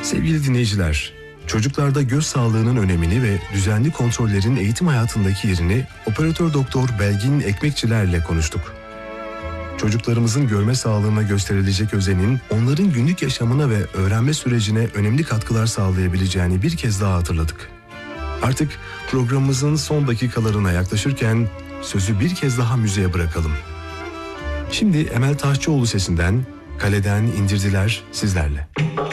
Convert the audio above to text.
Sevgili dinleyiciler, çocuklarda göz sağlığının önemini ve düzenli kontrollerin eğitim hayatındaki yerini operatör doktor Belgin Ekmekçilerle konuştuk. Çocuklarımızın görme sağlığına gösterilecek özenin onların günlük yaşamına ve öğrenme sürecine önemli katkılar sağlayabileceğini bir kez daha hatırladık. Artık programımızın son dakikalarına yaklaşırken sözü bir kez daha müziğe bırakalım. Şimdi Emel Taşçıoğlu sesinden Kaleden indirdiler sizlerle.